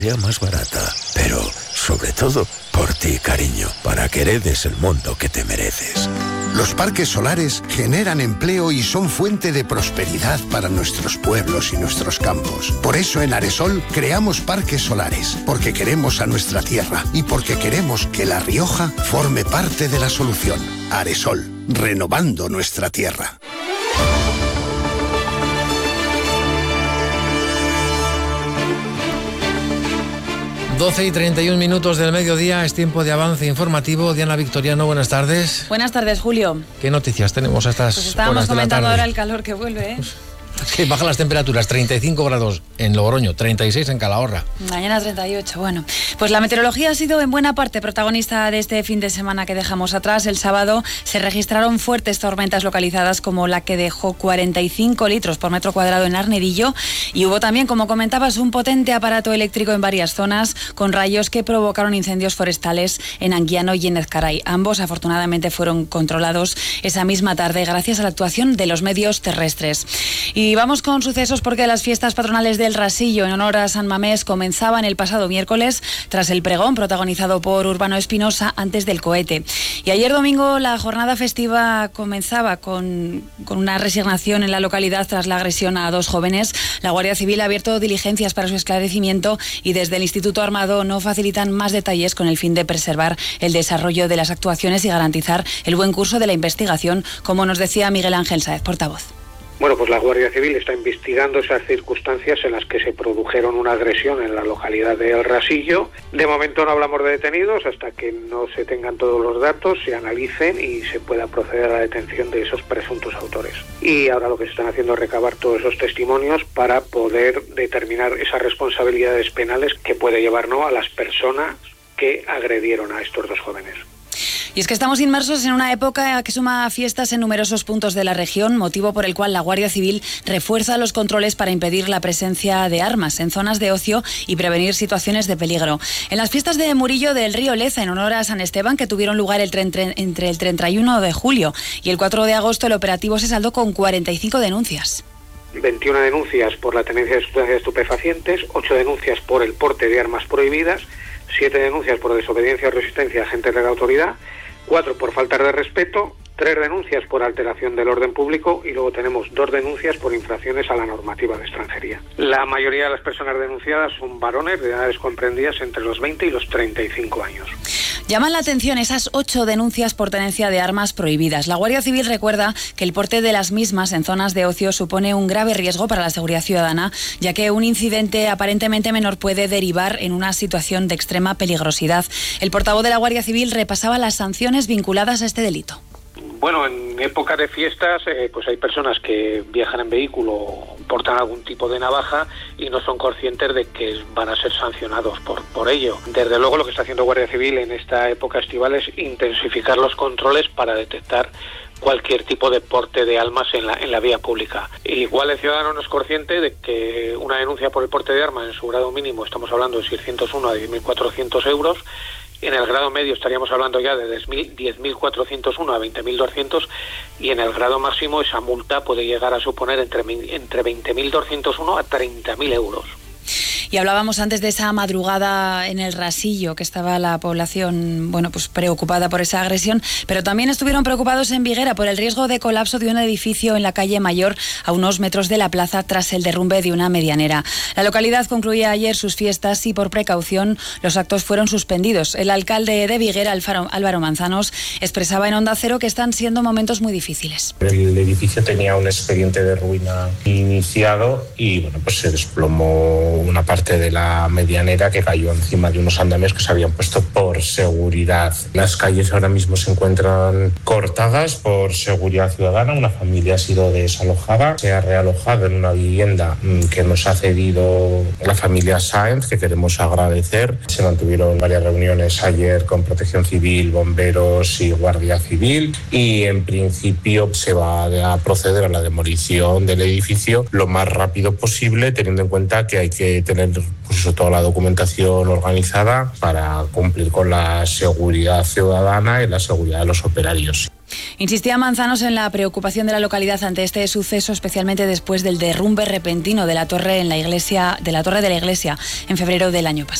más barata, pero sobre todo por ti, cariño, para que heredes el mundo que te mereces. Los parques solares generan empleo y son fuente de prosperidad para nuestros pueblos y nuestros campos. Por eso en Aresol creamos parques solares, porque queremos a nuestra tierra y porque queremos que La Rioja forme parte de la solución. Aresol, renovando nuestra tierra. Doce y 31 minutos del mediodía, es tiempo de avance informativo. Diana Victoriano, buenas tardes. Buenas tardes, Julio. ¿Qué noticias tenemos a estas pues estábamos horas de la tarde? comentando ahora el calor que vuelve, ¿eh? Que bajan las temperaturas, 35 grados en Logroño, 36 en Calahorra. Mañana 38, bueno. Pues la meteorología ha sido en buena parte protagonista de este fin de semana que dejamos atrás. El sábado se registraron fuertes tormentas localizadas como la que dejó 45 litros por metro cuadrado en Arnedillo, y hubo también, como comentabas, un potente aparato eléctrico en varias zonas con rayos que provocaron incendios forestales en Anguiano y en Ezcaray. Ambos afortunadamente fueron controlados esa misma tarde gracias a la actuación de los medios terrestres. Y vamos con sucesos porque las fiestas patronales del Rasillo en honor a San Mamés comenzaban el pasado miércoles tras el pregón protagonizado por Urbano Espinosa antes del cohete. Y ayer domingo la jornada festiva comenzaba con una resignación en la localidad tras la agresión a dos jóvenes. La Guardia Civil ha abierto diligencias para su esclarecimiento y desde el Instituto Armado no facilitan más detalles con el fin de preservar el desarrollo de las actuaciones y garantizar el buen curso de la investigación, como nos decía Miguel Ángel Sáez, portavoz. Bueno, pues la Guardia Civil está investigando esas circunstancias en las que se produjeron una agresión en la localidad de El Rasillo. De momento no hablamos de detenidos hasta que no se tengan todos los datos, se analicen y se pueda proceder a la detención de esos presuntos autores. Y ahora lo que se están haciendo es recabar todos esos testimonios para poder determinar esas responsabilidades penales que puede llevar a las personas que agredieron a estos dos jóvenes. Y es que estamos inmersos en una época que suma fiestas en numerosos puntos de la región, motivo por el cual la Guardia Civil refuerza los controles para impedir la presencia de armas en zonas de ocio y prevenir situaciones de peligro. En las fiestas de Murillo del Río Leza, en honor a San Esteban, que tuvieron lugar entre el 31 de julio y el 4 de agosto, el operativo se saldó con 45 denuncias. 21 denuncias por la tenencia de sustancias estupefacientes, 8 denuncias por el porte de armas prohibidas, 7 denuncias por desobediencia o resistencia a agentes de la autoridad, 4 por falta de respeto, 3 denuncias por alteración del orden público y luego tenemos 2 denuncias por infracciones a la normativa de extranjería. La mayoría de las personas denunciadas son varones de edades comprendidas entre los 20 y los 35 años. Llaman la atención esas 8 denuncias por tenencia de armas prohibidas. La Guardia Civil recuerda que el porte de las mismas en zonas de ocio supone un grave riesgo para la seguridad ciudadana, ya que un incidente aparentemente menor puede derivar en una situación de extrema peligrosidad. El portavoz de la Guardia Civil repasaba las sanciones vinculadas a este delito. Bueno, en época de fiestas, pues hay personas que viajan en vehículo, portan algún tipo de navaja y no son conscientes de que van a ser sancionados por ello. Desde luego lo que está haciendo Guardia Civil en esta época estival es intensificar los controles para detectar cualquier tipo de porte de armas en la vía pública. Igual el ciudadano no es consciente de que una denuncia por el porte de armas en su grado mínimo, estamos hablando de 601 a 10.400 euros, en el grado medio estaríamos hablando ya de 10.401 a 20.200 y en el grado máximo esa multa puede llegar a suponer entre 20.201 a 30.000 euros. Y hablábamos antes de esa madrugada en el Rasillo, que estaba la población, pues preocupada por esa agresión, pero también estuvieron preocupados en Viguera por el riesgo de colapso de un edificio en la calle Mayor a unos metros de la plaza tras el derrumbe de una medianera. La localidad concluía ayer sus fiestas y por precaución los actos fueron suspendidos. El alcalde de Viguera, Álvaro Manzanos, expresaba en Onda Cero que están siendo momentos muy difíciles. El edificio tenía un expediente de ruina iniciado y pues se desplomó una parte de la medianera que cayó encima de unos andamios que se habían puesto por seguridad. Las calles ahora mismo se encuentran cortadas por seguridad ciudadana. Una familia ha sido desalojada, se ha realojado en una vivienda que nos ha cedido la familia Sáenz, que queremos agradecer. Se mantuvieron varias reuniones ayer con Protección Civil, bomberos y Guardia Civil y en principio se va a proceder a la demolición del edificio lo más rápido posible, teniendo en cuenta que hay que tener toda la documentación organizada para cumplir con la seguridad ciudadana y la seguridad de los operarios. Insistía Manzanos en la preocupación de la localidad ante este suceso, especialmente después del derrumbe repentino de la torre de la iglesia en febrero del año pasado.